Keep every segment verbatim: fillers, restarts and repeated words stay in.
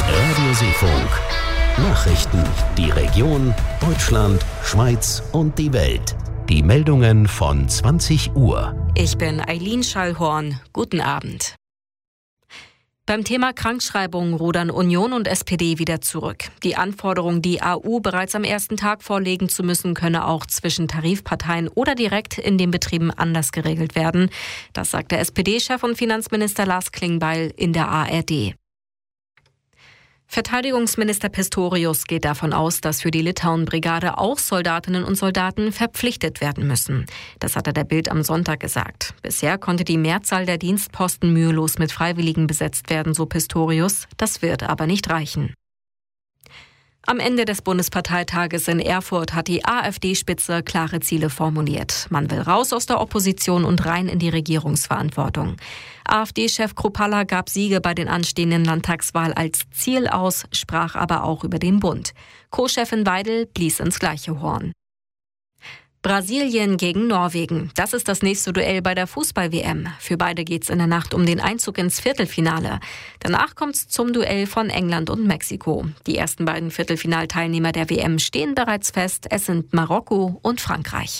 Radio Seefunk. Nachrichten, die Region, Deutschland, Schweiz und die Welt. Die Meldungen von zwanzig Uhr. Ich bin Eileen Schallhorn. Guten Abend. Beim Thema Krankschreibung rudern Union und S P D wieder zurück. Die Anforderung, die A U bereits am ersten Tag vorlegen zu müssen, könne auch zwischen Tarifparteien oder direkt in den Betrieben anders geregelt werden. Das sagte S P D-Chef und Finanzminister Lars Klingbeil in der A R D. Verteidigungsminister Pistorius geht davon aus, dass für die Litauen-Brigade auch Soldatinnen und Soldaten verpflichtet werden müssen. Das hat er der Bild am Sonntag gesagt. Bisher konnte die Mehrzahl der Dienstposten mühelos mit Freiwilligen besetzt werden, so Pistorius. Das wird aber nicht reichen. Am Ende des Bundesparteitages in Erfurt hat die AfD-Spitze klare Ziele formuliert. Man will raus aus der Opposition und rein in die Regierungsverantwortung. AfD-Chef Kruppalla gab Siege bei den anstehenden Landtagswahl als Ziel aus, sprach aber auch über den Bund. Co-Chefin Weidel blies ins gleiche Horn. Brasilien gegen Norwegen. Das ist das nächste Duell bei der Fußball-W M. Für beide geht's in der Nacht um den Einzug ins Viertelfinale. Danach kommt's zum Duell von England und Mexiko. Die ersten beiden Viertelfinalteilnehmer der W M stehen bereits fest. Es sind Marokko und Frankreich.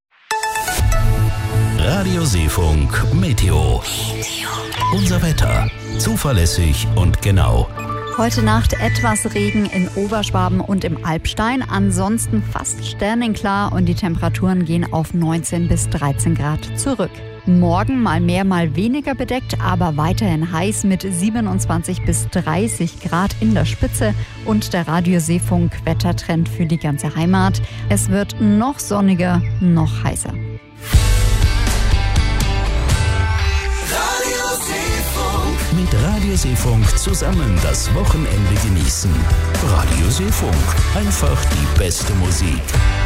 Radio Seefunk Meteo. Unser Wetter. Zuverlässig und genau. Heute Nacht etwas Regen in Oberschwaben und im Alpstein, ansonsten fast sternenklar und die Temperaturen gehen auf neunzehn bis dreizehn Grad zurück. Morgen mal mehr, mal weniger bedeckt, aber weiterhin heiß mit siebenundzwanzig bis dreißig Grad in der Spitze und der Radio Seefunk Wettertrend für die ganze Heimat. Es wird noch sonniger, noch heißer. Mit Radio Seefunk zusammen das Wochenende genießen. Radio Seefunk. Einfach die beste Musik.